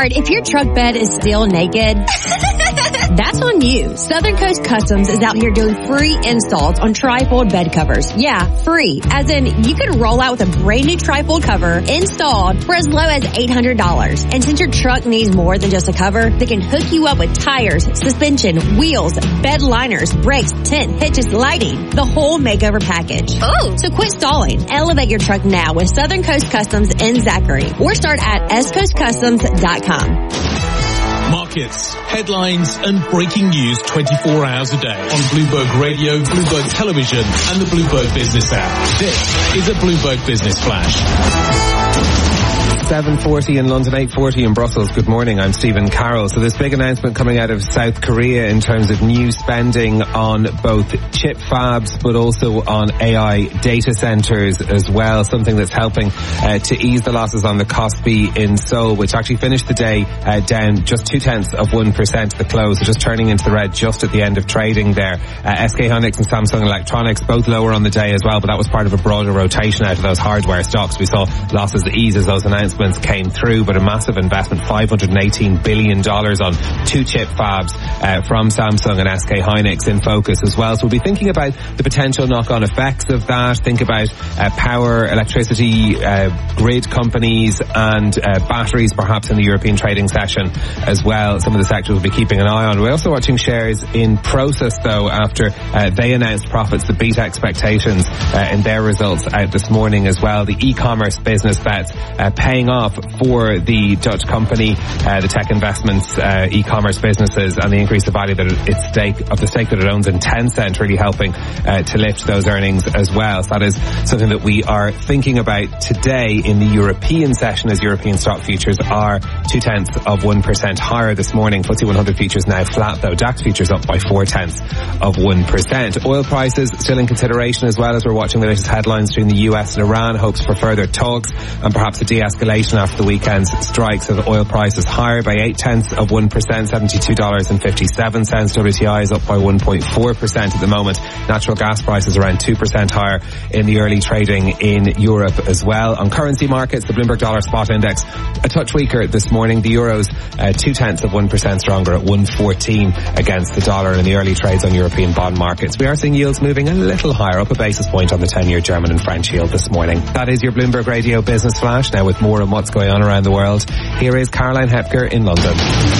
hard if your truck bed is still naked? That's on you. Southern Coast Customs is out here doing free installs on trifold bed covers. Yeah, free. As in, you can roll out with a brand new trifold cover installed for as low as $800. And since your truck needs more than just a cover, they can hook you up with tires, suspension, wheels, bed liners, brakes, tent, hitches, lighting, the whole makeover package. Oh! So quit stalling. Elevate your truck now with Southern Coast Customs in Zachary. Or start at scoastcustoms.com. Markets, headlines and breaking news 24 hours a day on Bloomberg Radio, Bloomberg Television and the Bloomberg Business app. This is a Bloomberg Business Flash. 7:40 in London, 8:40 in Brussels. Good morning, I'm Stephen Carroll. So this big announcement coming out of South Korea in terms of new spending on both chip fabs but also on AI data centers as well, something that's helping to ease the losses on the Kospi in Seoul, which actually finished the day down just 0.2% at the close, so just turning into the red just at the end of trading there. SK Hynix and Samsung Electronics both lower on the day as well, but that was part of a broader rotation out of those hardware stocks. We saw losses ease as those announcements came through, but a massive investment, $518 billion on two chip fabs from Samsung and SK Hynix in focus as well. So we'll be thinking about the potential knock-on effects of that, think about power, electricity, grid companies and batteries perhaps in the European trading session as well. Some of the sectors we'll be keeping an eye on. We're also watching shares in Prosus though after they announced profits that beat expectations in their results out this morning as well. The e-commerce business bets paying off for the Dutch company, the tech investments, e-commerce businesses, and the increase of value that the stake that it owns in Tencent, really helping to lift those earnings as well. So that is something that we are thinking about today in the European session, as European stock futures are 0.2% higher this morning. FTSE 100 futures now flat though. DAX futures up by 0.4%. Oil prices still in consideration as well, as we're watching the latest headlines between the US and Iran. Hopes for further talks and perhaps a de-escalation after the weekend's strikes, of oil prices higher by 0.8%, $72.57. WTI is up by 1.4% at the moment. Natural gas prices around 2% higher in the early trading in Europe as well. On currency markets, the Bloomberg Dollar Spot Index a touch weaker this morning. The Euro's 0.2% stronger at 114 against the dollar in the early trades on European bond markets. We are seeing yields moving a little higher, up a basis point on the 10-year German and French yield this morning. That is your Bloomberg Radio Business Flash. Now with more on what's going on around the world, here is Caroline Hepker in London.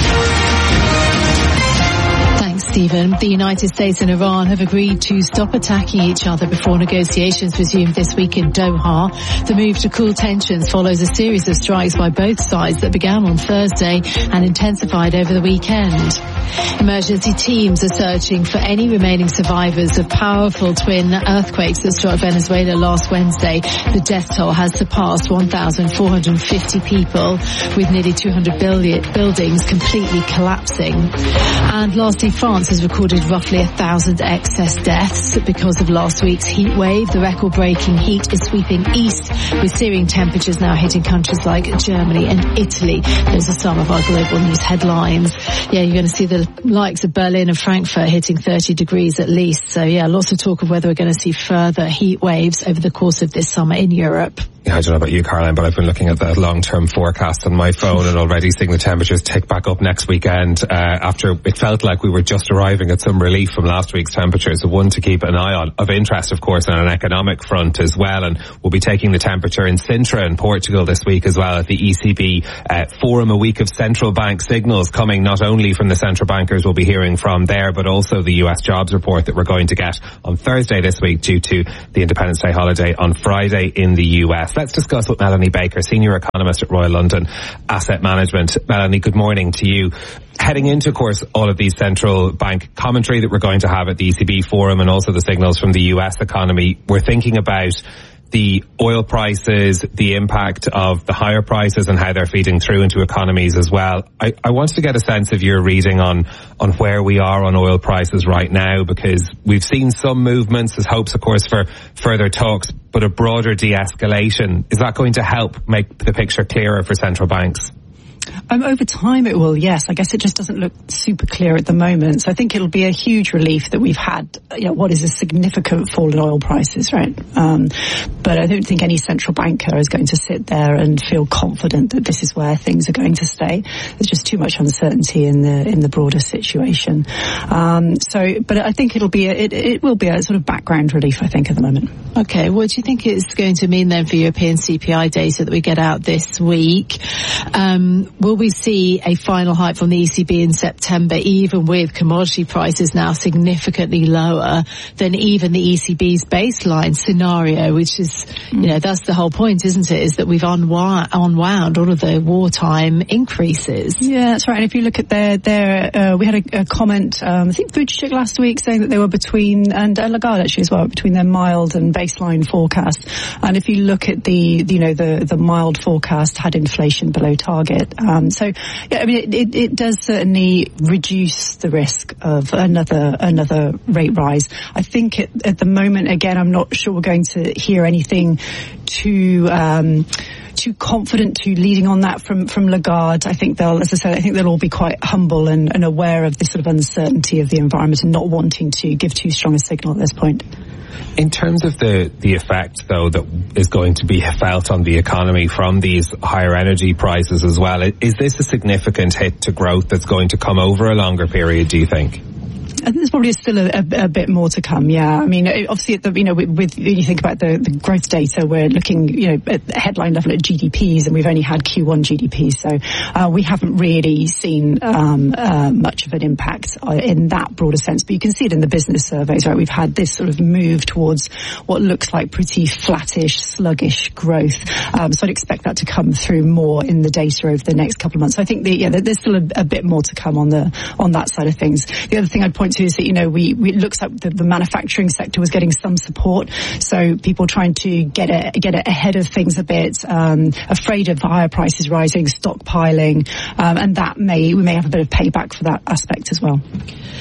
Stephen, the United States and Iran have agreed to stop attacking each other before negotiations resume this week in Doha. The move to cool tensions follows a series of strikes by both sides that began on Thursday and intensified over the weekend. Emergency teams are searching for any remaining survivors of powerful twin earthquakes that struck Venezuela last Wednesday. The death toll has surpassed 1,450 people, with nearly 200 buildings completely collapsing. And lastly, France has recorded roughly 1,000 excess deaths because of last week's heat wave. The record-breaking heat is sweeping east, with searing temperatures now hitting countries like Germany and Italy. Those are some of our global news headlines. Yeah, you're going to see the likes of Berlin and Frankfurt hitting 30 degrees at least. So yeah, lots of talk of whether we're going to see further heat waves over the course of this summer in Europe. Yeah, I don't know about you, Caroline, but I've been looking at the long-term forecast on my phone and already seeing the temperatures tick back up next weekend after it felt like we were just arriving at some relief from last week's temperatures. So one to keep an eye on. Of interest, of course, on an economic front as well. And we'll be taking the temperature in Sintra in Portugal this week as well at the ECB forum. A week of central bank signals coming not only from the central bankers we'll be hearing from there, but also the US jobs report that we're going to get on Thursday this week due to the Independence Day holiday on Friday in the US. Let's discuss with Melanie Baker, Senior Economist at Royal London Asset Management. Melanie, good morning to you. Heading into, of course, all of these central bank commentary that we're going to have at the ECB forum and also the signals from the US economy, we're thinking about the oil prices, the impact of the higher prices and how they're feeding through into economies as well. I wanted to get a sense of your reading on where we are on oil prices right now, because we've seen some movements. There's hopes, of course, for further talks, but a broader de-escalation. Is that going to help make the picture clearer for central banks? Over time it will, yes. I guess it just doesn't look super clear at the moment. So I think it'll be a huge relief that we've had, what is a significant fall in oil prices, right? But I don't think any central banker is going to sit there and feel confident that this is where things are going to stay. There's just too much uncertainty in the broader situation. But I think it will be a sort of background relief, I think, at the moment. Okay, what do you think it's going to mean then for European CPI data that we get out this week? Will we see a final hike from the ECB in September, even with commodity prices now significantly lower than even the ECB's baseline scenario, which is, that's the whole point, isn't it, is that we've unwound all of the wartime increases. Yeah, that's right. And if you look at we had a comment, I think Vujicic last week, saying that they were between, and Lagarde actually as well, between their mild and baseline forecast. And if you look at the mild forecast had inflation below target. It does certainly reduce the risk of another rate rise. I think at the moment, again, I'm not sure we're going to hear anything too confident to leading on that from Lagarde. I think they'll all be quite humble and aware of this sort of uncertainty of the environment and not wanting to give too strong a signal at this point. In terms of the effect, though, that is going to be felt on the economy from these higher energy prices as well, is this a significant hit to growth that's going to come over a longer period, do you think? I think there's probably still a bit more to come. Yeah, I mean, obviously, when you think about the growth data, we're looking, at the headline level at GDPs, and we've only had Q1 GDP, so we haven't really seen much of an impact in that broader sense. But you can see it in the business surveys, right? We've had this sort of move towards what looks like pretty flattish, sluggish growth. So I'd expect that to come through more in the data over the next couple of months. So I think there's still a bit more to come on that side of things. The other thing I'd point to is that, it looks like the manufacturing sector was getting some support. So people trying to get ahead of things a bit, afraid of higher prices rising, stockpiling, and we may have a bit of payback for that aspect as well.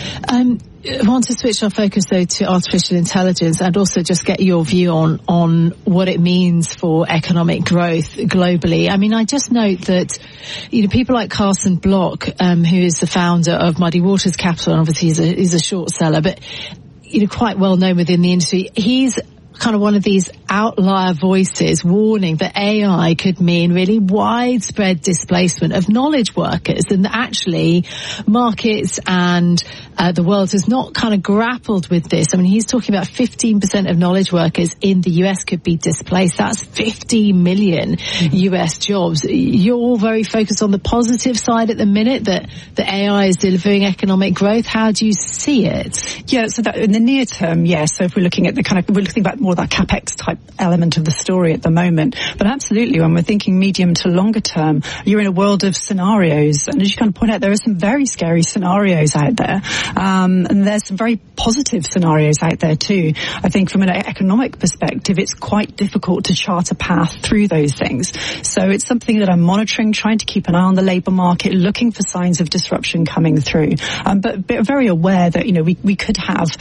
I want to switch our focus, though, to artificial intelligence and also just get your view on what it means for economic growth globally. I mean, I just note that, people like Carson Block, who is the founder of Muddy Waters Capital, and obviously he's a short seller, but, quite well known within the industry. He's kind of one of these outlier voices warning that AI could mean really widespread displacement of knowledge workers, and actually markets and the world has not kind of grappled with this. I mean, he's talking about 15% of knowledge workers in the US could be displaced. That's 50 million US jobs. You're all very focused on the positive side at the minute, that the AI is delivering economic growth. How do you see it? Yeah, so that in the near term, yes. So if we're looking at we're looking about more that CapEx type element of the story at the moment. But absolutely, when we're thinking medium to longer term, you're in a world of scenarios. And as you kind of point out, there are some very scary scenarios out there. And there's some very positive scenarios out there too. I think from an economic perspective, it's quite difficult to chart a path through those things. So it's something that I'm monitoring, trying to keep an eye on the labour market, looking for signs of disruption coming through. But very aware that, we could have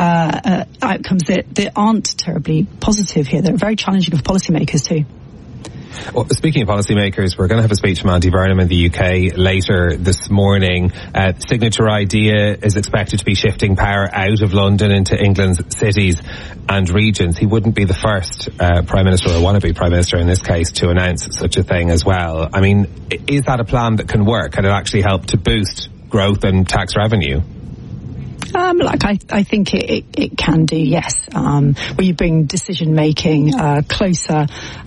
outcomes that aren't terribly positive here. They're very challenging for policymakers too. Well, speaking of policymakers, we're going to have a speech from Andy Burnham in the UK later this morning. Signature Idea is expected to be shifting power out of London into England's cities and regions. He wouldn't be the first Prime Minister, or wannabe Prime Minister in this case, to announce such a thing as well. I mean, is that a plan that can work? Can it actually help to boost growth and tax revenue? I think it can do, yes. Where you bring decision making closer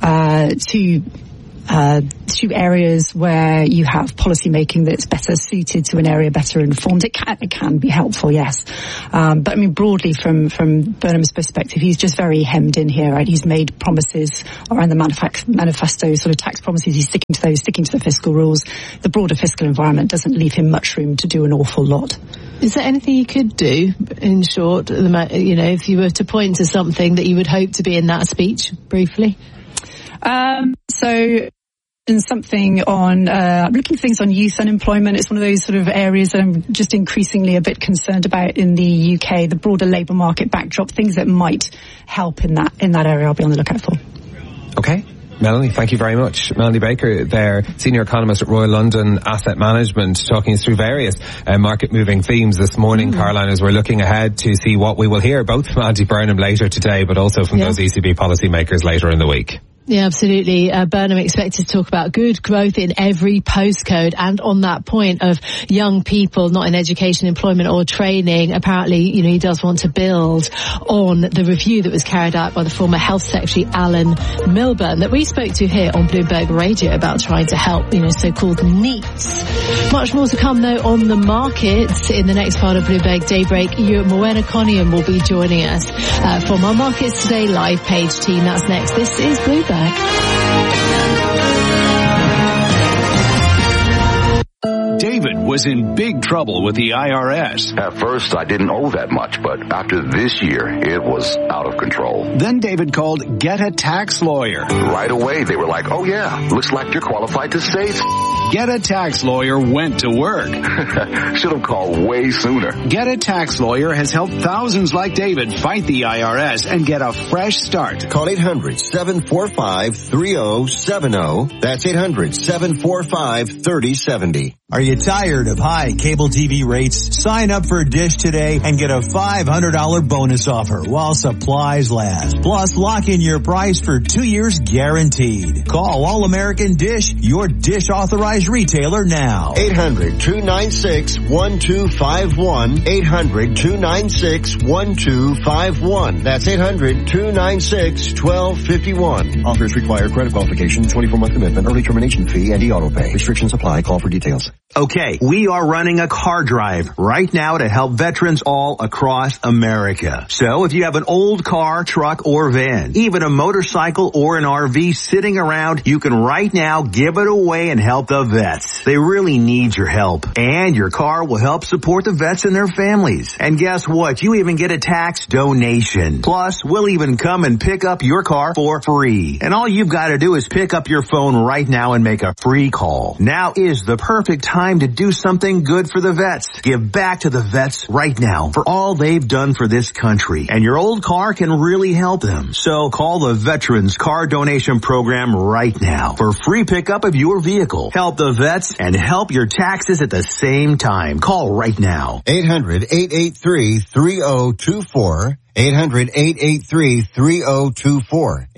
to areas where you have policy making that's better suited to an area, better informed. It can be helpful, yes. But I mean, broadly from Burnham's perspective, he's just very hemmed in here, right? He's made promises around the manifesto, sort of tax promises. He's sticking to those, sticking to the fiscal rules. The broader fiscal environment doesn't leave him much room to do an awful lot. Is there anything you could do, in short, if you were to point to something that you would hope to be in that speech, briefly? And something on looking at things on youth unemployment. It's one of those sort of areas that I'm just increasingly a bit concerned about in the UK. The broader labour market backdrop, things that might help in that area. I'll be on the lookout for. Okay. Melanie, thank you very much. Melanie Baker there, Senior Economist at Royal London Asset Management, talking us through various market-moving themes this morning, Caroline, as we're looking ahead to see what we will hear both from Andy Burnham later today, but also from those ECB policymakers later in the week. Yeah, absolutely. Burnham expected to talk about good growth in every postcode. And on that point of young people not in education, employment or training, apparently, he does want to build on the review that was carried out by the former Health Secretary, Alan Milburn, that we spoke to here on Bloomberg Radio about trying to help, so-called NEETs. Much more to come, though, on the markets in the next part of Bloomberg Daybreak. Morena Coniam will be joining us from our Markets Today live page team. That's next. This is Bloomberg. David was in big trouble with the IRS. At first, I didn't owe that much, but after this year, it was out of control. Then David called Get a Tax Lawyer. Right away, they were like, oh yeah, looks like you're qualified to save. Get a Tax Lawyer went to work. Should have called way sooner. Get a Tax Lawyer has helped thousands like David fight the IRS and get a fresh start. Call 800-745-3070. That's 800-745-3070. Are you tired of high cable TV rates? Sign up for Dish today and get a $500 bonus offer while supplies last. Plus, lock in your price for 2 years guaranteed. Call All American Dish, your Dish authorized retailer now. 800-296-1251. 800-296-1251. That's 800-296-1251. Offers require credit qualification, 24-month commitment, early termination fee, and e-auto pay. Restrictions apply. Call for details. Okay, we are running a car drive right now to help veterans all across America. So if you have an old car, truck, or van, even a motorcycle or an RV sitting around, you can right now give it away and help the vets. They really need your help. And your car will help support the vets and their families. And guess what? You even get a tax donation. Plus, we'll even come and pick up your car for free. And all you've got to do is pick up your phone right now and make a free call. Now is the perfect time to do something good for the vets. Give back to the vets right now for all they've done for this country. And your old car can really help them. So call the Veterans Car Donation Program right now for free pickup of your vehicle. Help the vets and help your taxes at the same time. Call right now. 800-883-3024. 800-883-3024.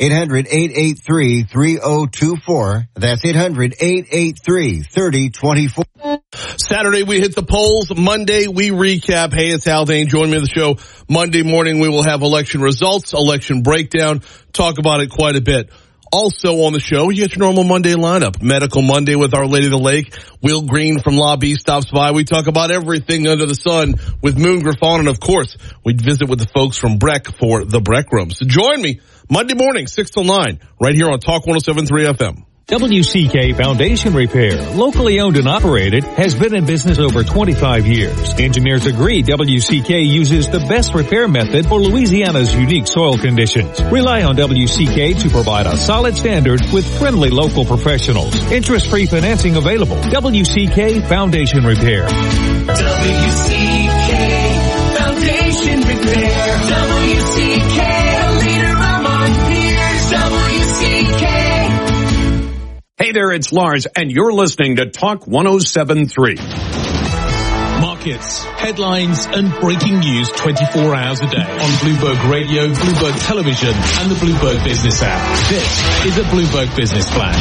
800-883-3024. That's 800-883-3024. Saturday, we hit the polls. Monday, we recap. Hey, it's Haldane. Join me on the show. Monday morning, we will have election results, election breakdown, talk about it quite a bit. Also on the show, you get your normal Monday lineup. Medical Monday with Our Lady of the Lake. Will Green from Law B stops by. We talk about everything under the sun with Moon Griffon. And, of course, we visit with the folks from Breck for the Breck Room. So join me Monday morning, 6 till 9, right here on Talk 107.3 FM. WCK Foundation Repair, locally owned and operated, has been in business over 25 years. Engineers agree WCK uses the best repair method for Louisiana's unique soil conditions. Rely on WCK to provide a solid standard with friendly local professionals. Interest-free financing available. WCK Foundation Repair. WCK Foundation Repair. WCK, a leader among peers. WCK. Hey there, it's Lars, and you're listening to Talk 107.3. Markets, headlines, and breaking news 24 hours a day on Bloomberg Radio, Bloomberg Television, and the Bloomberg Business app. This is a Bloomberg Business Flash.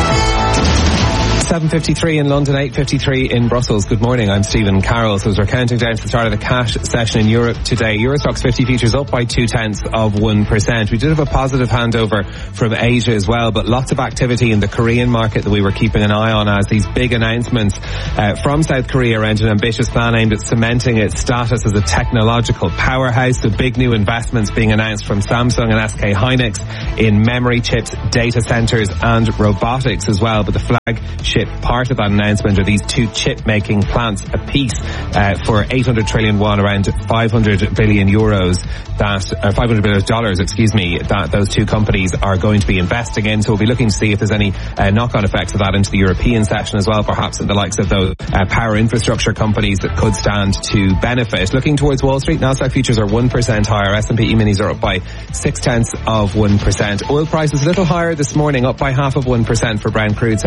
7:53 in London, 8:53 in Brussels. Good morning, I'm Stephen Carroll. So as we're counting down to the start of the cash session in Europe today, Eurostoxx 50 futures up by 0.2%. We did have a positive handover from Asia as well, but lots of activity in the Korean market that we were keeping an eye on as these big announcements from South Korea around an ambitious plan aimed at cementing its status as a technological powerhouse. So big new investments being announced from Samsung and SK Hynix in memory chips, data centers, and robotics as well. But the flagship chip. Part of that announcement are these 2 chip-making plants apiece for 800 trillion won, around 500 billion euros, $500 billion, that those 2 companies are going to be investing in. So we'll be looking to see if there's any knock-on effects of that into the European section as well, perhaps in the likes of those power infrastructure companies that could stand to benefit. Looking towards Wall Street, Nasdaq futures are 1% higher. S&P E-minis are up by 0.6%. Oil prices a little higher this morning, up by 0.5% for Brent crude,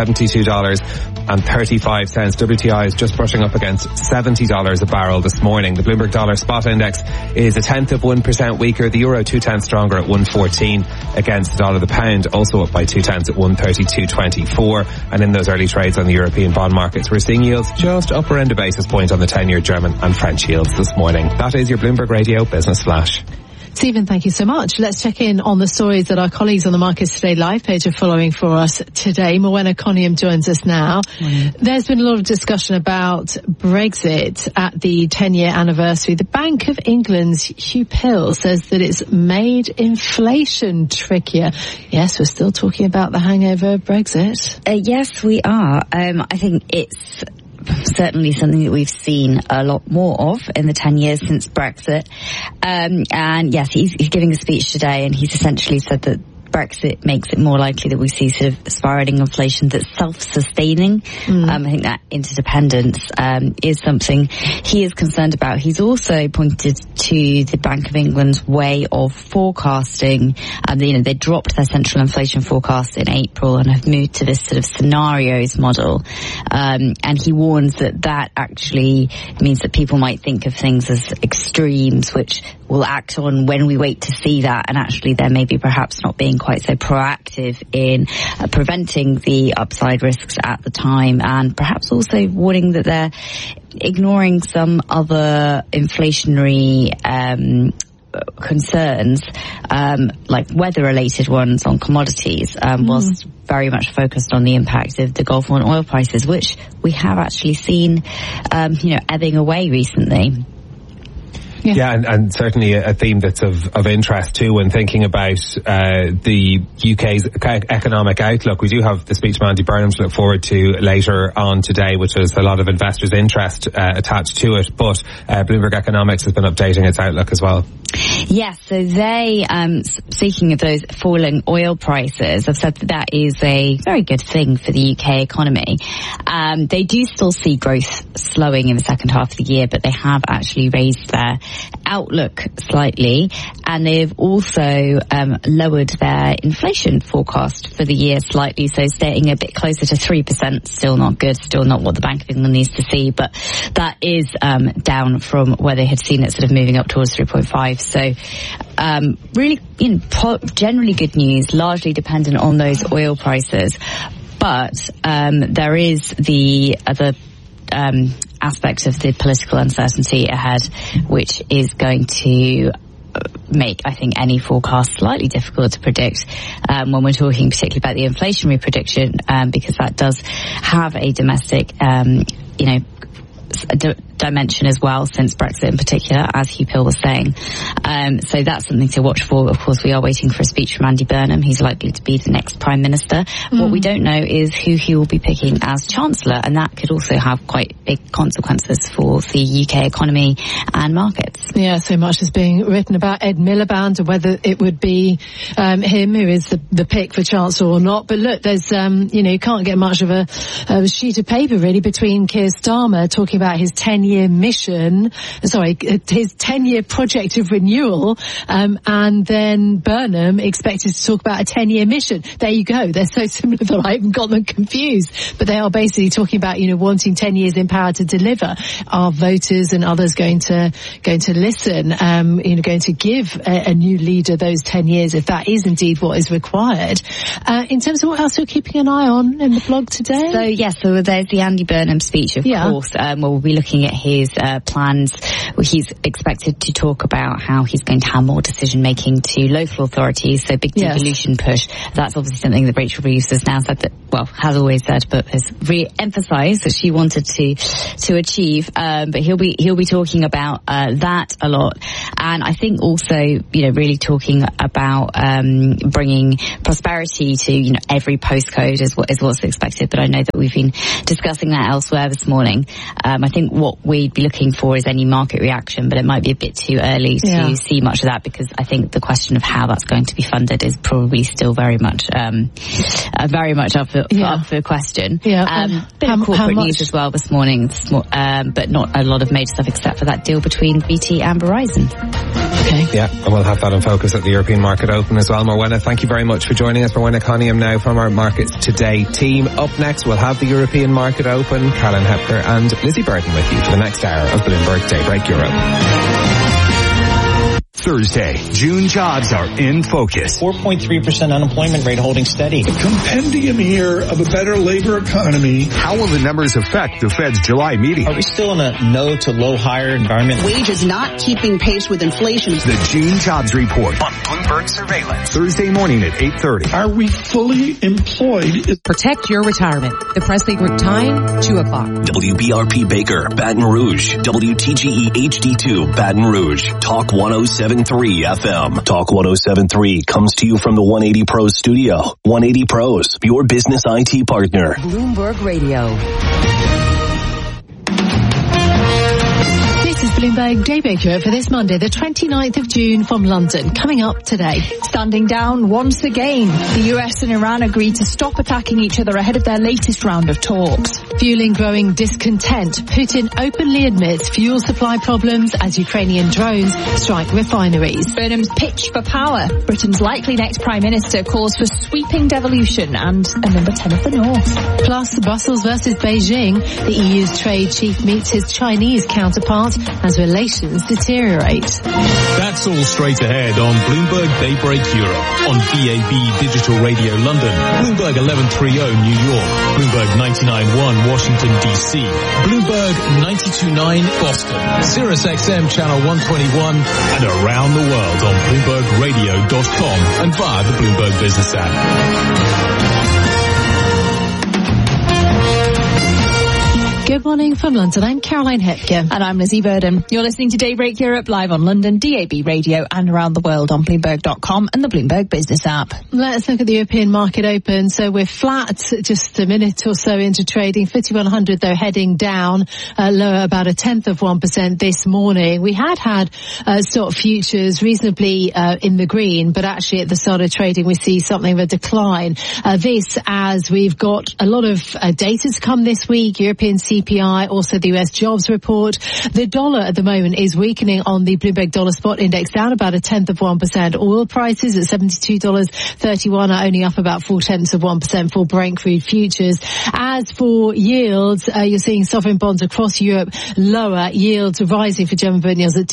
$72.35. WTI is just brushing up against $70 a barrel this morning. The Bloomberg Dollar Spot Index is 0.1% weaker. The euro 0.2 stronger at 1.14 against the dollar. The pound also up by 0.2 at 1.3224. And in those early trades on the European bond markets, we're seeing yields just upper end a basis point on the 10-year German and French yields this morning. That is your Bloomberg Radio Business Flash. Stephen, thank you so much. Let's check in on the stories that our colleagues on the Markets Today live page are following for us today. Morwenna Coniam joins us now. There's been a lot of discussion about Brexit at the 10-year anniversary. The Bank of England's Hugh Pill says that it's made inflation trickier. Yes, we're still talking about the hangover of Brexit. Yes, we are. I think it's certainly something that we've seen a lot more of in the 10 years since Brexit. And yes, he's giving a speech today, and he's essentially said that Brexit makes it more likely that we see sort of spiraling inflation that's self-sustaining. I think that interdependence is something he is concerned about. He's also pointed to the Bank of England's way of forecasting. They dropped their central inflation forecast in April and have moved to this sort of scenarios model. And he warns that actually means that people might think of things as extremes, which will act on when we wait to see that, and actually there may be perhaps not being quite so proactive in preventing the upside risks at the time, and perhaps also warning that they're ignoring some other inflationary concerns, like weather-related ones on commodities, whilst very much focused on the impact of the Gulf on oil prices, which we have actually seen, ebbing away recently. Yeah, and certainly a theme that's of interest too when thinking about the UK's economic outlook. We do have the speech from Andy Burnham to look forward to later on today, which has a lot of investors' interest attached to it. But Bloomberg Economics has been updating its outlook as well. Yes, so they, speaking of those falling oil prices, have said that is a very good thing for the UK economy. They do still see growth slowing in the second half of the year, but they have actually raised their outlook slightly, and they've also lowered their inflation forecast for the year slightly, so staying a bit closer to 3%. Still not good, still not what the Bank of England needs to see, but that is down from where they had seen it sort of moving up towards 3.5. So really, generally good news, largely dependent on those oil prices. But there is the other aspect of the political uncertainty ahead, which is going to make, I think, any forecast slightly difficult to predict when we're talking particularly about the inflationary prediction, because that does have a domestic, dimension as well, since Brexit in particular, as Hugh Pill was saying. So that's something to watch for. Of course, we are waiting for a speech from Andy Burnham. He's likely to be the next Prime Minister. What we don't know is who he will be picking as Chancellor, and that could also have quite big consequences for the UK economy and markets. Yeah, so much is being written about Ed Miliband and whether it would be him who is the pick for Chancellor or not. But look, there's, you can't get much of a sheet of paper really between Keir Starmer talking about his 10-year mission, his 10-year project of renewal, and then Burnham expected to talk about a 10-year mission. There you go. They're so similar that I haven't got them confused. But they are basically talking about, wanting 10 years in power to deliver. Are voters and others going to listen, going to give a new leader those 10 years if that is indeed what is required? In terms of what else you're keeping an eye on in the blog today? So there's the Andy Burnham speech, of course. We'll be looking at his plans. He's expected to talk about how he's going to have more decision making to local authorities, so big devolution push. That's obviously something that Rachel Reeves has now said that, well, has always said, but has re-emphasised that she wanted to achieve. But he'll be talking about that a lot, and I think also, really talking about bringing prosperity to every postcode is what's expected. But I know that we've been discussing that elsewhere this morning. I think what we'd be looking for is any market reaction, but it might be a bit too early to see much of that, because I think the question of how that's going to be funded is probably still very much up for question. Bit of corporate news as well this morning, but not a lot of major stuff except for that deal between BT and Verizon. Okay. Yeah, and we'll have that in focus at the European Market Open as well. Morwenna, thank you very much for joining us. Morwenna Coniam now from our Markets Today team. Up next, we'll have the European Market Open. Caroline Hepker and Lizzie Burden with you for the next hour of Bloomberg Daybreak Europe. Thursday, June jobs are in focus. 4.3% unemployment rate holding steady. A compendium here of a better labor economy. How will the numbers affect the Fed's July meeting? Are we still in a no to low hire environment? Wages not keeping pace with inflation. The June jobs report on Bloomberg Surveillance. Thursday morning at 8:30. Are we fully employed? Protect your retirement. The Presley Group time, 2 o'clock. WBRP Baker, Baton Rouge. WTGE HD2, Baton Rouge. Talk 107.3 FM. Talk 107.3 comes to you from the 180 Pros studio. 180 Pros, your business IT partner. Bloomberg Radio. This is Bloomberg Daybreak Europe for this Monday, the 29th of June from London. Coming up today. Standing down once again. The US and Iran agreed to stop attacking each other ahead of their latest round of talks. Fueling growing discontent, Putin openly admits fuel supply problems as Ukrainian drones strike refineries. Burnham's pitch for power. Britain's likely next Prime Minister calls for sweeping devolution and a number 10 of the North. Plus, Brussels versus Beijing. The EU's trade chief meets his Chinese counterpart as relations deteriorate. That's all straight ahead on Bloomberg Daybreak Europe, on DAB Digital Radio London, Bloomberg 1130 New York, Bloomberg 99.1 Washington DC, Bloomberg 92.9 Boston, Sirius XM Channel 121, and around the world on BloombergRadio.com and via the Bloomberg Business app. Good morning from London. I'm Caroline Hepker. And I'm Lizzie Burden. You're listening to Daybreak Europe live on London, DAB Radio, and around the world on Bloomberg.com and the Bloomberg Business app. Let's look at the European Market Open. So we're flat just a minute or so into trading. 5100 though heading down, lower about 0.1% this morning. We had stock futures reasonably in the green, but actually at the start of trading we see something of a decline. This as we've got a lot of data to come this week. European CPI, also the US jobs report. The dollar at the moment is weakening on the Bloomberg Dollar Spot Index, down about 0.1%. Oil prices at $72.31 are only up about 0.4% for Brent crude futures. As for yields, you're seeing sovereign bonds across Europe lower, yields rising for German bond yields at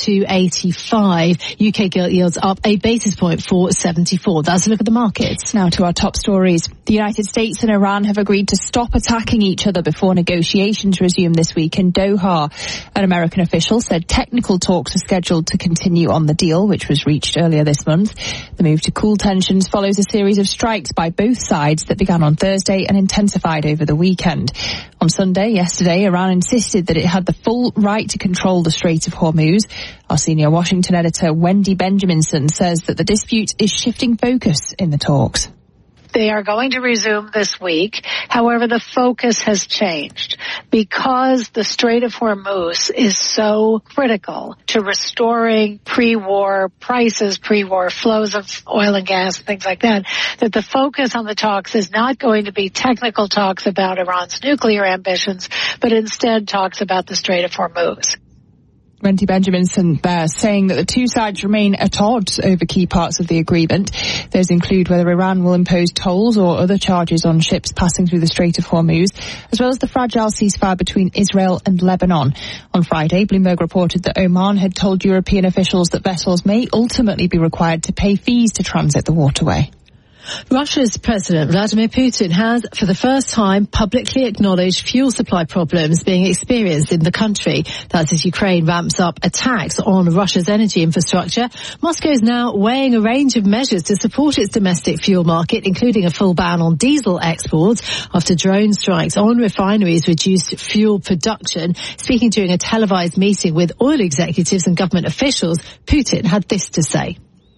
2.85. UK gilt yields up 8 basis point for 74. That's a look at the markets. Now to our top stories. The United States and Iran have agreed to stop attacking each other before negotiations resume this week in Doha. An American official said technical talks are scheduled to continue on the deal, which was reached earlier this month. The move to cool tensions follows a series of strikes by both sides that began on Thursday and intensified over the weekend. On Sunday, yesterday, Iran insisted that it had the full right to control the Strait of Hormuz. Our senior Washington editor, Wendy Benjaminson, says that the dispute is shifting focus in the talks. They are going to resume this week. However, the focus has changed because the Strait of Hormuz is so critical to restoring pre-war prices, pre-war flows of oil and gas, things like that, that the focus on the talks is not going to be technical talks about Iran's nuclear ambitions, but instead talks about the Strait of Hormuz. Wendy Benjaminson there saying that the two sides remain at odds over key parts of the agreement. Those include whether Iran will impose tolls or other charges on ships passing through the Strait of Hormuz, as well as the fragile ceasefire between Israel and Lebanon. On Friday, Bloomberg reported that Oman had told European officials that vessels may ultimately be required to pay fees to transit the waterway. Russia's President Vladimir Putin has, for the first time, publicly acknowledged fuel supply problems being experienced in the country. That's as Ukraine ramps up attacks on Russia's energy infrastructure. Moscow is now weighing a range of measures to support its domestic fuel market, including a full ban on diesel exports after drone strikes on refineries reduced fuel production. Speaking during a televised meeting with oil executives and government officials, Putin had this to say.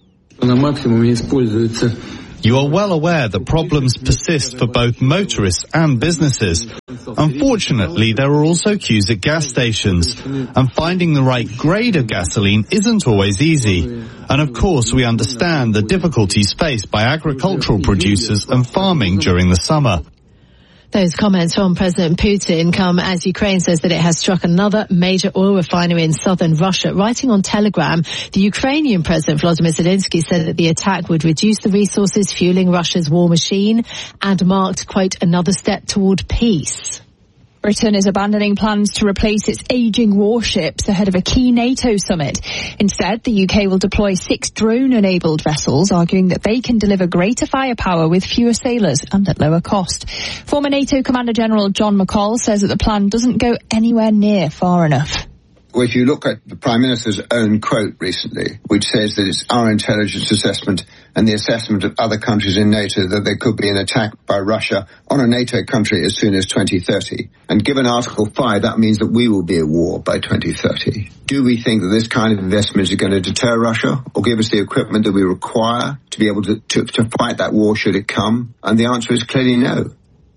You are well aware that problems persist for both motorists and businesses. Unfortunately, there are also queues at gas stations, and finding the right grade of gasoline isn't always easy. And of course, we understand the difficulties faced by agricultural producers and farming during the summer. Those comments from President Putin come as Ukraine says that it has struck another major oil refinery in southern Russia. Writing on Telegram, the Ukrainian President Volodymyr Zelensky said that the attack would reduce the resources fueling Russia's war machine and marked, quote, another step toward peace. Britain is abandoning plans to replace its ageing warships ahead of a key NATO summit. Instead, the UK will deploy 6 drone-enabled vessels, arguing that they can deliver greater firepower with fewer sailors and at lower cost. Former NATO Commander General John McCall says that the plan doesn't go anywhere near far enough. Well, if you look at the Prime Minister's own quote recently, which says that it's our intelligence assessment and the assessment of other countries in NATO that there could be an attack by Russia on a NATO country as soon as 2030. And given Article 5, that means that we will be at war by 2030. Do we think that this kind of investment is going to deter Russia or give us the equipment that we require to be able to fight that war should it come? And the answer is clearly no.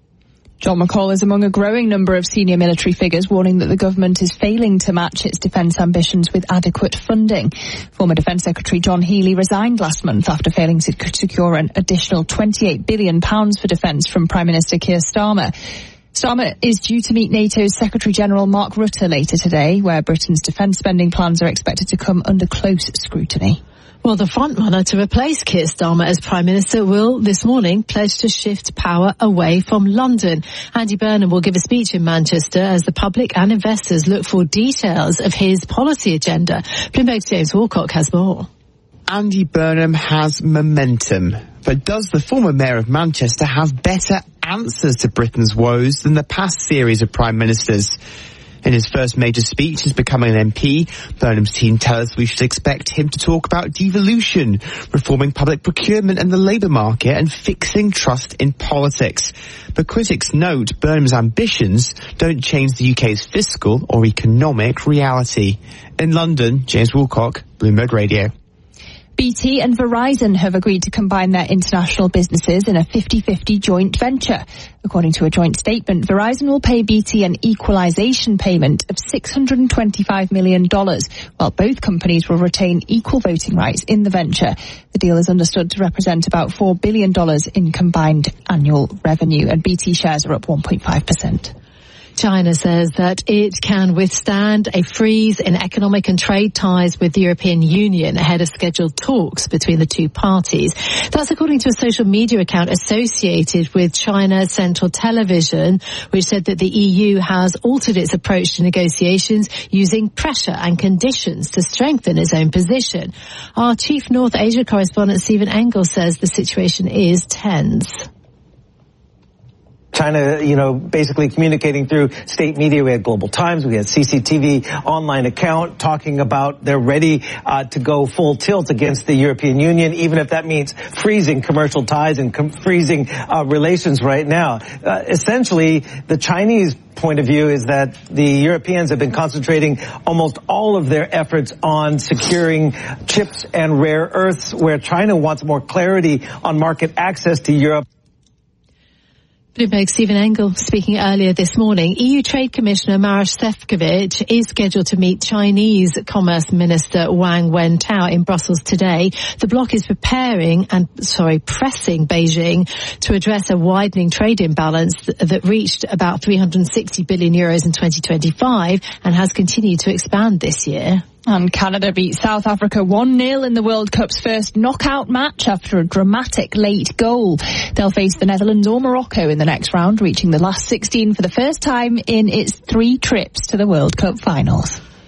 John McCall is among a growing number of senior military figures warning that the government is failing to match its defence ambitions with adequate funding. Former Defence Secretary John Healey resigned last month after failing to secure an additional £28 billion for defence from Prime Minister Keir Starmer. Starmer is due to meet NATO's Secretary-General Mark Rutte later today, where Britain's defence spending plans are expected to come under close scrutiny. Well, the frontrunner to replace Keir Starmer as Prime Minister will this morning pledge to shift power away from London. Andy Burnham will give a speech in Manchester as the public and investors look for details of his policy agenda. Bloomberg's James Walcock has more. Andy Burnham has momentum, but does the former Mayor of Manchester have better answers to Britain's woes than the past series of Prime Ministers? In his first major speech since becoming an MP, Burnham's team tell us we should expect him to talk about devolution, reforming public procurement and the labour market, and fixing trust in politics. But critics note Burnham's ambitions don't change the UK's fiscal or economic reality. In London, James Woolcock, Bloomberg Radio. BT and Verizon have agreed to combine their international businesses in a 50-50 joint venture. According to a joint statement, Verizon will pay BT an equalization payment of $625 million, while both companies will retain equal voting rights in the venture. The deal is understood to represent about $4 billion in combined annual revenue, and BT shares are up 1.5%. China says that it can withstand a freeze in economic and trade ties with the European Union ahead of scheduled talks between the two parties. That's according to a social media account associated with China Central Television, which said that the EU has altered its approach to negotiations using pressure and conditions to strengthen its own position. Our chief North Asia correspondent Stephen Engel says the situation is tense. China, basically communicating through state media. We had Global Times, we had CCTV online account talking about they're ready to go full tilt against the European Union, even if that means freezing commercial ties and freezing relations right now. Essentially, the Chinese point of view is that the Europeans have been concentrating almost all of their efforts on securing chips and rare earths, where China wants more clarity on market access to Europe. Bloomberg's Stephen Engel speaking earlier this morning. EU Trade Commissioner Maroš Šefčovič is scheduled to meet Chinese Commerce Minister Wang Wentao in Brussels today. The bloc is pressing Beijing to address a widening trade imbalance that reached about 360 billion euros in 2025 and has continued to expand this year. And Canada beat South Africa 1-0 in the World Cup's first knockout match after a dramatic late goal. They'll face the Netherlands or Morocco in the next round, reaching the last 16 for the first time in its 3 trips to the World Cup finals.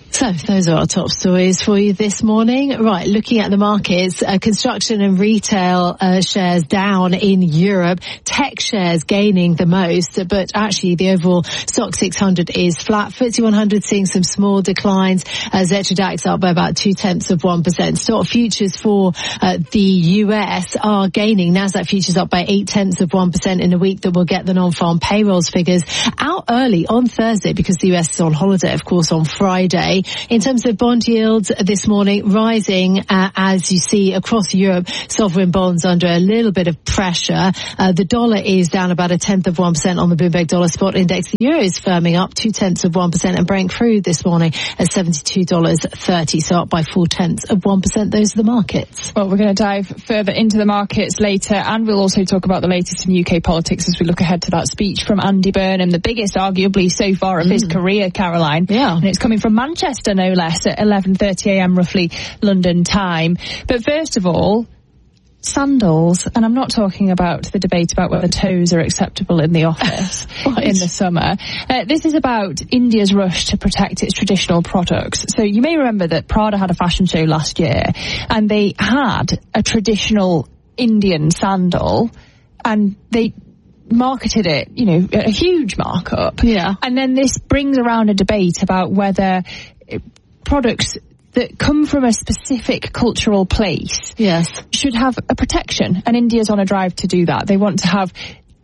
So those are our top stories for you this morning. Right, looking at the markets, construction and retail shares down in Europe, tech shares gaining the most, but actually the overall stock 600 is flat. FTSE 100 seeing some small declines, Xetra DAX up by about 0.2%. Stock futures for the US are gaining. Nasdaq futures up by 0.8% in a week that will get the non-farm payrolls figures out early on Thursday because the US is on holiday, of course, on Friday. In terms of bond yields this morning, rising as you see across Europe, sovereign bonds under a little bit of pressure. The dollar is down about 0.1% on the Bloomberg Dollar Spot Index. The euro is firming up 0.2%, and Brent crude this morning at $72.30, so up by 0.4%. Those are the markets. Well, we're going to dive further into the markets later, and we'll also talk about the latest in UK politics as we look ahead to that speech from Andy Burnham, the biggest arguably so far of his career, Caroline. Yeah. And it's coming from Manchester, no less, at 11:30am roughly London time. But first of all, sandals, and I'm not talking about the debate about whether toes are acceptable in the office in the summer. This is about India's rush to protect its traditional products. So you may remember that Prada had a fashion show last year, and they had a traditional Indian sandal, and they marketed it, at a huge markup. Yeah. And then this brings around a debate about whether products that come from a specific cultural place should have a protection. And India's on a drive to do that. They want to have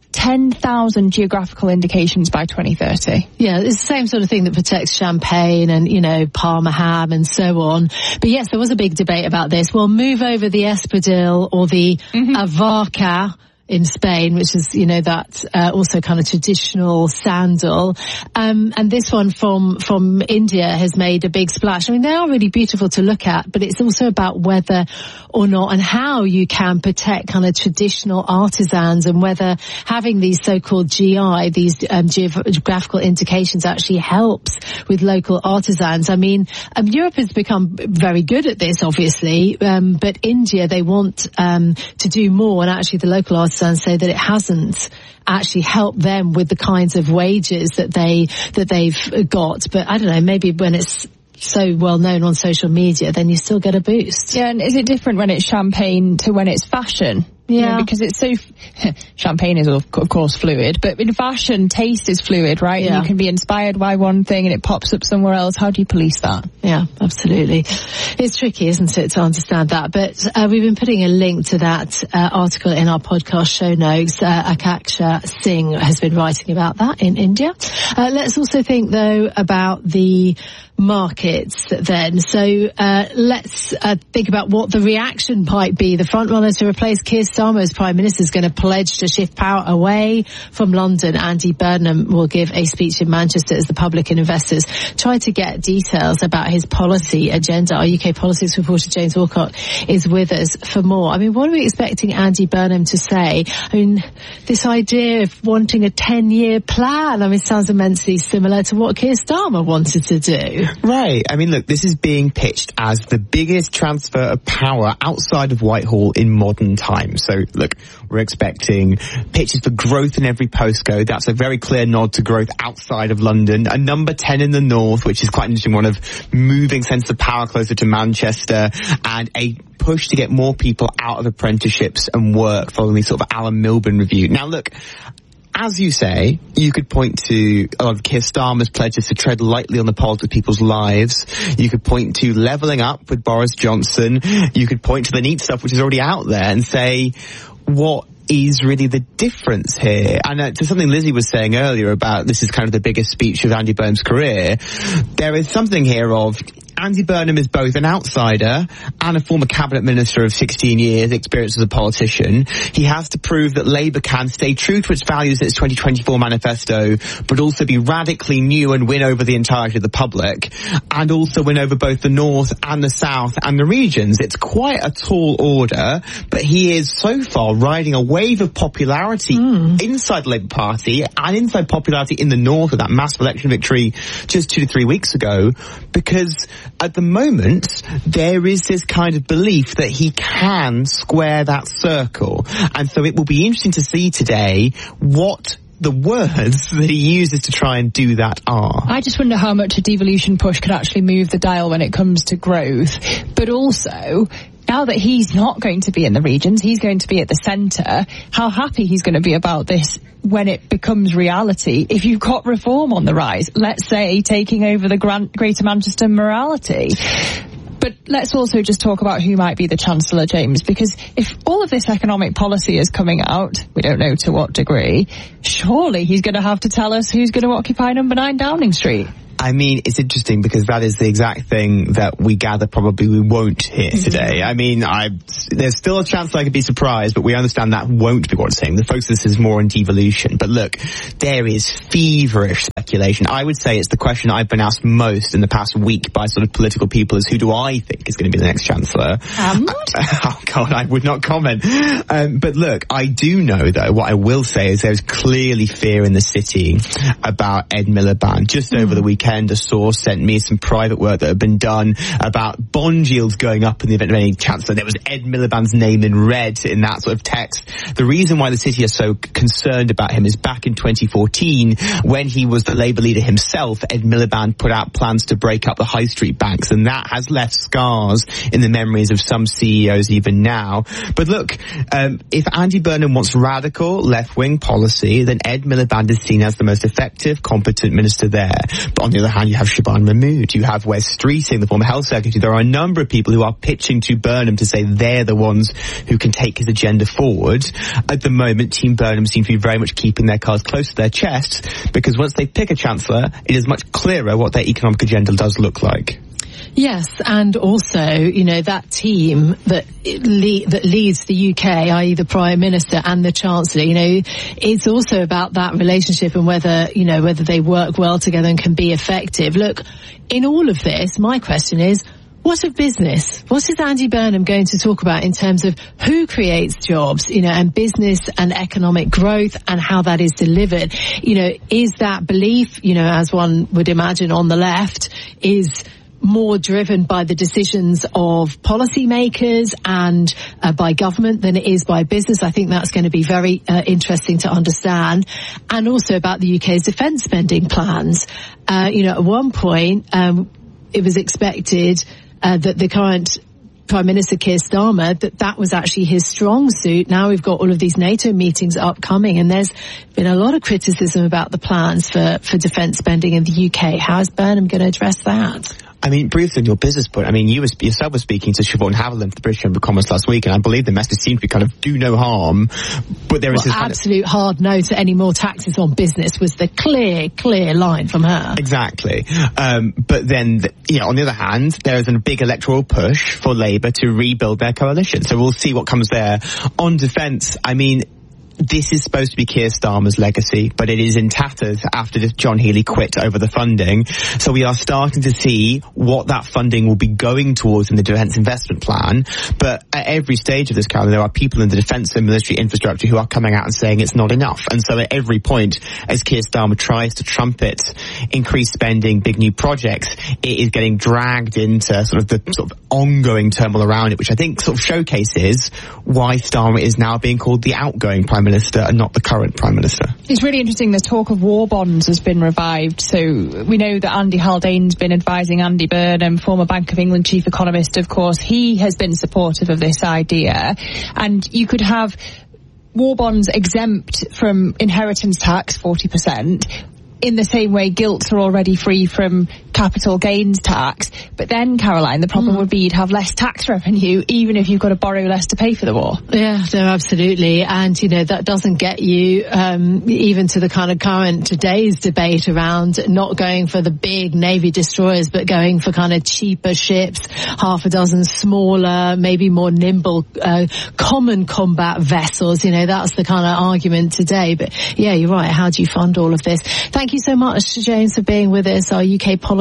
10,000 geographical indications by 2030. Yeah, it's the same sort of thing that protects champagne and, Parma ham and so on. But yes, there was a big debate about this. Well, move over the espadrille or the avarca in Spain, which is, that also kind of traditional sandal. And this one from India has made a big splash. I mean, they are really beautiful to look at, but it's also about whether or not and how you can protect kind of traditional artisans, and whether having these so-called GI, these geographical indications, actually helps with local artisans. I mean, Europe has become very good at this, obviously, but India, they want to do more, and actually the local artisans say that it hasn't actually helped them with the kinds of wages that they've got. But I don't know, maybe when it's so well known on social media, then you still get a boost. Yeah, and is it different when it's champagne to when it's fashion? Yeah. Because it's so... champagne is, of course, fluid, but in fashion, taste is fluid, right? Yeah. And you can be inspired by one thing and it pops up somewhere else. How do you police that? Yeah, absolutely. It's tricky, isn't it, to understand that? But we've been putting a link to that article in our podcast show notes. Akaksha Singh has been writing about that in India. Let's also think, though, about the markets then. So let's think about what the reaction might be. The frontrunner to replace Keir Starmer as Prime Minister is going to pledge to shift power away from London. Andy Burnham will give a speech in Manchester as the public and investors try to get details about his policy agenda. Our UK politics reporter James Walcott is with us for more. I mean, what are we expecting Andy Burnham to say? I mean, this idea of wanting a 10-year plan, sounds immensely similar to what Keir Starmer wanted to do. Right. I mean, look, this is being pitched as the biggest transfer of power outside of Whitehall in modern times. So, look, we're expecting pitches for growth in every postcode. That's a very clear nod to growth outside of London. A number 10 in the north, which is quite an interesting one, of moving sense of power closer to Manchester, and a push to get more people out of apprenticeships and work following the sort of Alan Milburn review. Now, look, as you say, you could point to a lot of Keir Starmer's pledges to tread lightly on the pulse of people's lives. You could point to levelling up with Boris Johnson. You could point to the neat stuff which is already out there and say, what is really the difference here? And to something Lizzie was saying earlier about this is kind of the biggest speech of Andy Burnham's career, there is something here of Andy Burnham is both an outsider and a former cabinet minister of 16 years experience as a politician. He has to prove that Labour can stay true to its values in its 2024 manifesto, but also be radically new and win over the entirety of the public, and also win over both the North and the South and the regions. It's quite a tall order, but he is so far riding a wave of popularity inside the Labour Party and inside popularity in the North with that massive election victory just 2 to 3 weeks ago, because at the moment there is this kind of belief that he can square that circle. And so it will be interesting to see today what the words that he uses to try and do that are. I just wonder how much a devolution push could actually move the dial when it comes to growth. But also, now that he's not going to be in the regions, he's going to be at the centre, how happy he's going to be about this when it becomes reality. If you've got reform on the rise, let's say taking over the Greater Manchester Mayoralty. But let's also just talk about who might be the Chancellor, James, because if all of this economic policy is coming out, we don't know to what degree, surely he's going to have to tell us who's going to occupy number 9 Downing Street. I mean, it's interesting because that is the exact thing that we gather probably we won't hear today. I mean, there's still a chance that I could be surprised, but we understand that won't be what's saying. The focus is more on devolution. But look, there is feverish speculation. I would say it's the question I've been asked most in the past week by sort of political people is who do I think is going to be the next Chancellor? Oh God, I would not comment. But look, I do know though, what I will say is there's clearly fear in the city about Ed Miliband. Just over the weekend, a source sent me some private work that had been done about bond yields going up in the event of any Chancellor. There was Ed Miliband's name in red in that sort of text. The reason why the city is so concerned about him is back in 2014, when he was the Labour leader himself, Ed Miliband put out plans to break up the high street banks, and that has left scars in the memories of some CEOs even now. But look, if Andy Burnham wants radical left-wing policy, then Ed Miliband is seen as the most effective, competent minister there. But on the other hand, you have Siobhan Mahmood, you have Wes Streeting, the former health secretary. There are a number of people who are pitching to Burnham to say they're the ones who can take his agenda forward. At the moment, Team Burnham seem to be very much keeping their cards close to their chests, because once they pick a Chancellor, it is much clearer what their economic agenda does look like. Yes, and also, you know, that team that leads the UK, i.e. the Prime Minister and the Chancellor, you know, it's also about that relationship and whether they work well together and can be effective. Look, in all of this, my question is, what of business? What is Andy Burnham going to talk about in terms of who creates jobs, you know, and business and economic growth and how that is delivered? You know, is that belief, you know, as one would imagine on the left, is more driven by the decisions of policymakers and by government than it is by business? I think that's going to be very interesting to understand. And also about the UK's defence spending plans. You know, at one point, it was expected that the current Prime Minister Keir Starmer, that was actually his strong suit. Now we've got all of these NATO meetings upcoming, and there's been a lot of criticism about the plans for defence spending in the UK. How is Burnham going to address that? I mean, briefly on your business point, I mean, you yourself were speaking to Siobhan Haviland at the British Chamber of Commerce last week, and I believe the message seemed to be kind of do no harm, but there is this absolute hard no to any more taxes on business was the clear line from her. Exactly. But then, you know, on the other hand, there is a big electoral push for Labour to rebuild their coalition, so we'll see what comes there. On defence, I mean, this is supposed to be Keir Starmer's legacy, but it is in tatters after John Healey quit over the funding. So we are starting to see what that funding will be going towards in the Defence Investment Plan. But at every stage of this, Carolyn, there are people in the defence and military infrastructure who are coming out and saying it's not enough. And so at every point, as Keir Starmer tries to trumpet increased spending, big new projects, it is getting dragged into sort of the sort of ongoing turmoil around it, which I think sort of showcases why Starmer is now being called the outgoing Prime Minister and not the current Prime Minister. It's really interesting, the talk of war bonds has been revived. So we know that Andy Haldane's been advising Andy Burnham, former Bank of England chief economist, of course. He has been supportive of this idea. And you could have war bonds exempt from inheritance tax, 40%, in the same way gilts are already free from capital gains tax. But then, Caroline, the problem would be you'd have less tax revenue even if you've got to borrow less to pay for the war. Yeah, no, absolutely. And, you know, that doesn't get you even to the kind of current today's debate around not going for the big Navy destroyers, but going for kind of cheaper ships, half a dozen smaller, maybe more nimble, common combat vessels. You know, that's the kind of argument today. But yeah, you're right. How do you fund all of this? Thank you so much, James, for being with us, our UK policy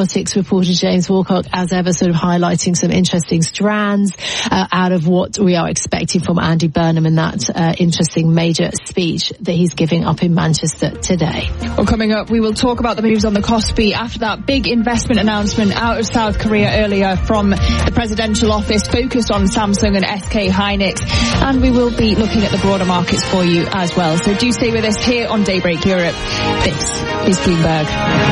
geopolitics reporter James Walcock, as ever, sort of highlighting some interesting strands out of what we are expecting from Andy Burnham in that interesting major speech that he's giving up in Manchester today. Well, coming up, we will talk about the moves on the Kospi after that big investment announcement out of South Korea earlier from the presidential office, focused on Samsung and SK Hynix, and we will be looking at the broader markets for you as well. So do stay with us here on Daybreak Europe. This is Bloomberg.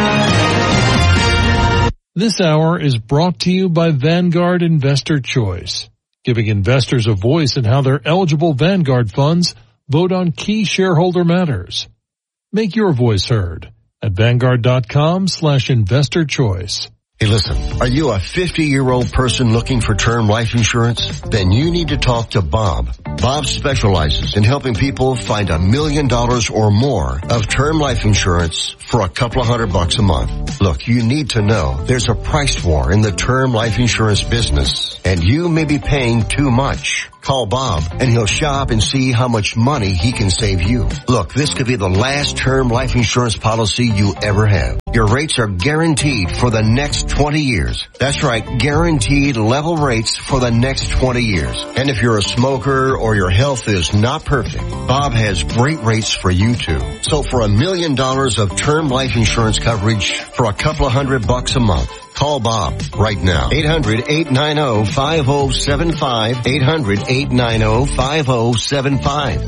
This hour is brought to you by Vanguard Investor Choice, giving investors a voice in how their eligible Vanguard funds vote on key shareholder matters. Make your voice heard at Vanguard.com/investor choice. Hey, listen, are you a 50-year-old person looking for term life insurance? Then you need to talk to Bob. Bob specializes in helping people find $1 million or more of term life insurance for a couple of $100 a month. Look, you need to know there's a price war in the term life insurance business, and you may be paying too much. Call Bob and he'll shop and see how much money he can save you. Look, this could be the last term life insurance policy you ever have. Your rates are guaranteed for the next 20 years. That's right, guaranteed level rates for the next 20 years. And if you're a smoker or your health is not perfect, Bob has great rates for you too. So for $1 million of term life insurance coverage for a couple of $100 a month, call Bob right now. 800-890-5075. 800-890-5075.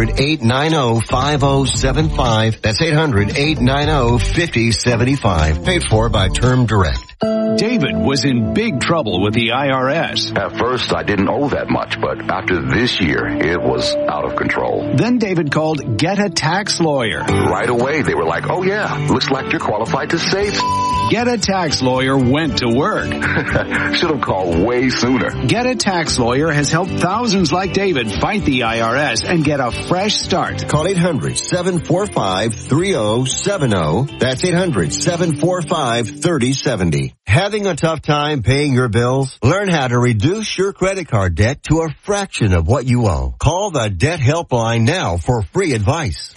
800-890-5075. That's 800-890-5075. Paid for by Term Direct. David was in big trouble with the IRS. At first, I didn't owe that much, but after this year, it was out of control. Then David called Get a Tax Lawyer. Right away, they were like, oh yeah, looks like you're qualified to save. Get a Tax Lawyer went to work. Should have called way sooner. Get a Tax Lawyer has helped thousands like David fight the IRS and get a fresh start. Call 800-745-3070. That's 800-745-3070. Having a tough time paying your bills? Learn how to reduce your credit card debt to a fraction of what you owe. Call the Debt Helpline now for free advice.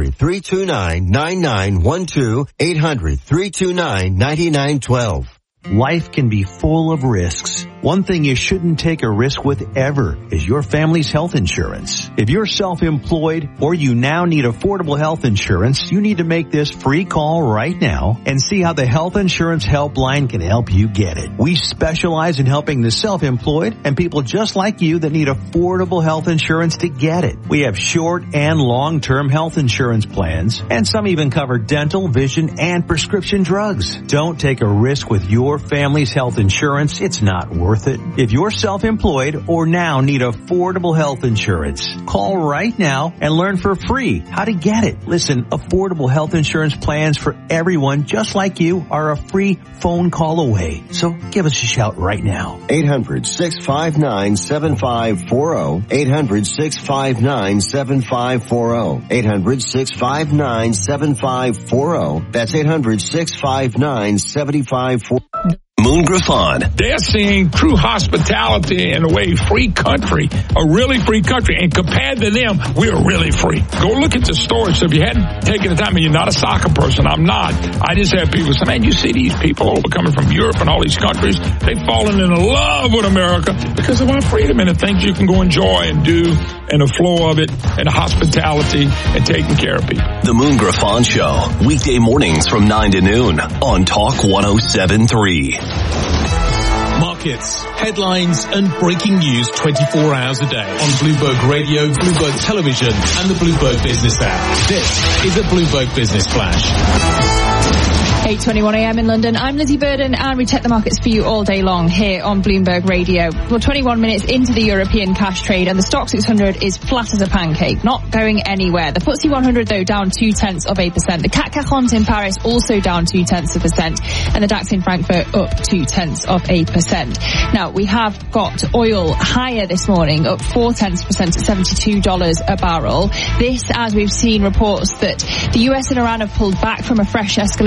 800-329-9912. 800-329-9912. Life can be full of risks. One thing you shouldn't take a risk with ever is your family's health insurance. If you're self-employed or you now need affordable health insurance, you need to make this free call right now and see how the Health Insurance Helpline can help you get it. We specialize in helping the self-employed and people just like you that need affordable health insurance to get it. We have short and long-term health insurance plans, and some even cover dental, vision, and prescription drugs. Don't take a risk with your family's health insurance. It's not worth it. If you're self-employed or now need affordable health insurance, call right now and learn for free how to get it. Listen, affordable health insurance plans for everyone just like you are a free phone call away. So give us a shout right now. 800-659-7540. 800-659-7540. 800-659-7540. That's 800-659-7540. Moon Griffon. They're seeing true hospitality in a way, free country, a really free country. And compared to them, we're really free. Go look at the stores. So if you hadn't taken the time, and you're not a soccer person, I'm not. I just have people say, man, you see these people over coming from Europe and all these countries, they've fallen in love with America because of our freedom and the things you can go enjoy and do and the flow of it and the hospitality and taking care of people. The Moon Griffon Show, weekday mornings from 9 to noon on Talk 107.3. Markets, headlines and breaking news 24 hours a day on Bloomberg Radio, Bloomberg Television and the Bloomberg Business app. This is a Bloomberg Business Flash. 8:21 a.m. in London. I'm Lizzie Burden and we check the markets for you all day long here on Bloomberg Radio. Well, 21 minutes into the European cash trade and the Stoxx 600 is flat as a pancake, not going anywhere. The FTSE 100 though down 0.2%. The CAC 40 in Paris also down 0.2% and the DAX in Frankfurt up 0.2%. Now we have got oil higher this morning, up 0.4% at $72 a barrel. This as we've seen reports that the US and Iran have pulled back from a fresh escalation of their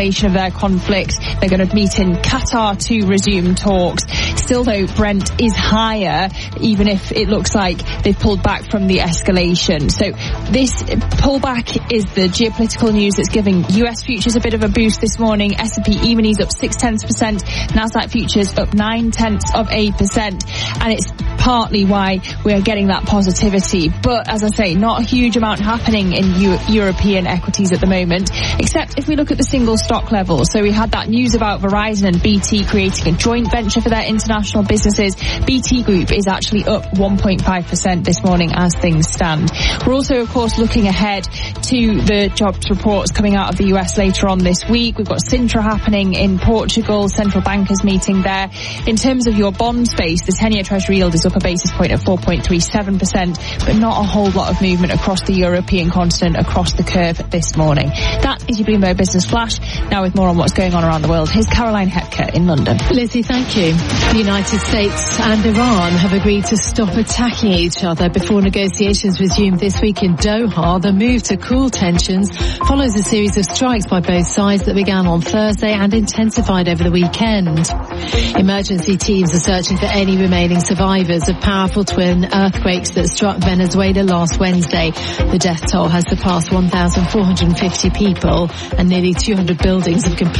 conflict. They're going to meet in Qatar to resume talks. Still, though, Brent is higher, even if it looks like they've pulled back from the escalation. So this pullback is the geopolitical news that's giving US futures a bit of a boost this morning. S&P E-minis up 0.6%, NASDAQ futures up 0.9%, and it's partly why we're getting that positivity. But as I say, not a huge amount happening in European equities at the moment, except if we look at the single stock level. So we had that news about Verizon and BT creating a joint venture for their international businesses. BT Group is actually up 1.5% this morning as things stand. We're also, of course, looking ahead to the jobs reports coming out of the US later on this week. We've got Sintra happening in Portugal, central bankers meeting there. In terms of your bond space, the 10-year Treasury yield is up a basis point at 4.37%, but not a whole lot of movement across the European continent, across the curve this morning. That is your Bloomberg Business Flash. Now with more on what's going on around the world, here's Caroline Hepker in London. Lizzie, thank you. The United States and Iran have agreed to stop attacking each other before negotiations resume this week in Doha. The move to cool tensions follows a series of strikes by both sides that began on Thursday and intensified over the weekend. Emergency teams are searching for any remaining survivors of powerful twin earthquakes that struck Venezuela last Wednesday. The death toll has surpassed 1,450 people and nearly 200 buildings have completely